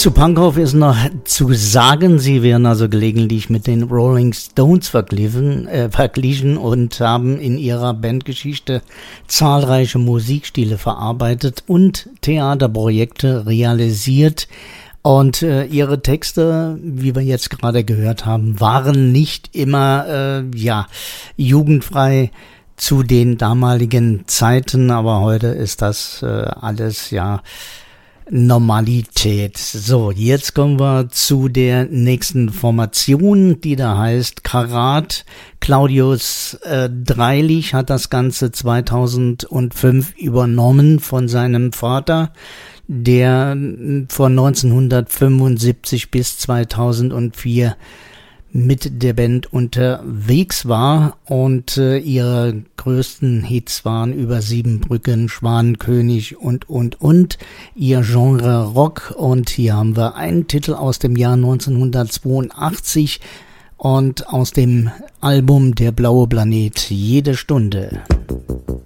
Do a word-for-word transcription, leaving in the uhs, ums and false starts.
Zu Pankow ist noch zu sagen, sie werden also gelegentlich mit den Rolling Stones verglichen, äh, verglichen und haben in ihrer Bandgeschichte zahlreiche Musikstile verarbeitet und Theaterprojekte realisiert. Und äh, ihre Texte, wie wir jetzt gerade gehört haben, waren nicht immer äh, ja jugendfrei zu den damaligen Zeiten, aber heute ist das äh, alles ja Normalität. So, jetzt kommen wir zu der nächsten Formation, die da heißt Karat. Claudius äh, Dreilich hat das Ganze zweitausendfünf übernommen von seinem Vater, der von neunzehnhundertfünfundsiebzig bis zweitausendvier mit der Band unterwegs war und äh, ihre größten Hits waren Über sieben Brücken, Schwanenkönig und, und, und. Ihr Genre Rock, und hier haben wir einen Titel aus dem Jahr neunzehnhundertzweiundachtzig und aus dem Album Der blaue Planet, Jede Stunde.